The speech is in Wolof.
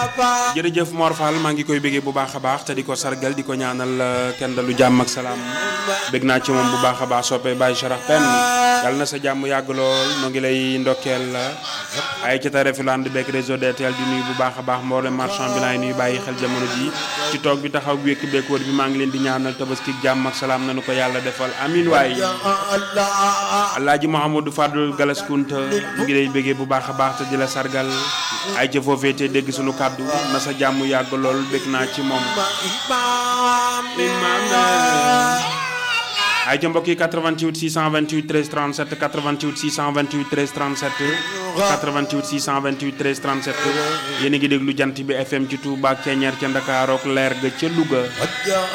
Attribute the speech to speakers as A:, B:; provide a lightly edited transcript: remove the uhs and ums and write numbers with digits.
A: jërëjëf Mor Fall maa ngi koy bëggee bu baax a baax te di ko sargal di ko ñaanal kenn dalu jàmm ak salaam bëgg naa ci moom bu baax a baax soppee Baye Charax Pen yàlla na sa jàmm yàgg lool noo ngi lay ndokkeel ay ci tare filand bekk réseau DTL di nuyu bu baax a baax mboolem marchand bi laay nuyu bàyyi xel jamono ji ci toog bi taxaw bi wékk bekk wër bi maa ngi leen di ñaanal tabaski jàmm ak salaam nanu ko yàlla defal amin waay Alaaji Mouhamadou Fadul Galas Kunta mu ngi lay bëggee bu baax a baax te di la sargal ay ca foofee te dégg sunu kàddu na sa jàmm yàgg lool bëgg naa ci moom ay ca mbokk yi 88 628 13 37 88 628 13 37 88 628 13 37 yéen a ngi déglu jant bi FM ci Touba ak Ceñeer ca Ndakaaru ak leer ga ca Louga